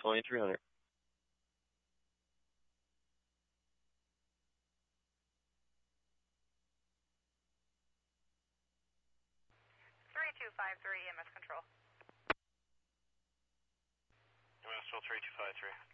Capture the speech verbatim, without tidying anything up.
twenty-three hundred. three two five three, E M S Control. E M S Control three two five three.